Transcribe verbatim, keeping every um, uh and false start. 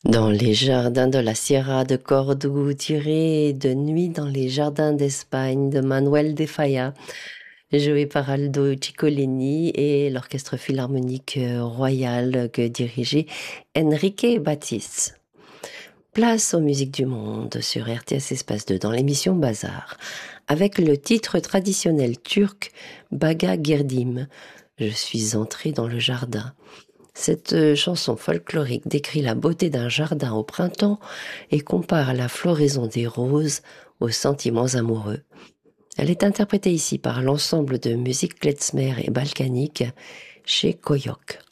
Dans les jardins de la Sierra de Cordoue, tiré de Nuit dans les jardins d'Espagne de Manuel de Falla, joué par Aldo Ciccolini et l'Orchestre Philharmonique euh, Royal que dirigeait Enrique Batiste. Place aux musiques du monde sur R T S Espace deux dans l'émission Bazar, avec le titre traditionnel turc Baga Girdim. Je suis entré dans le jardin. Cette euh, chanson folklorique décrit la beauté d'un jardin au printemps et compare la floraison des roses aux sentiments amoureux. Elle est interprétée ici par l'ensemble de musique klezmer et balkanique chez Koyok.